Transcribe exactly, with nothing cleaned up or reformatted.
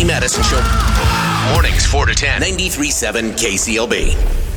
Madison Show. Mornings four to ten. ninety-three point seven K C L B.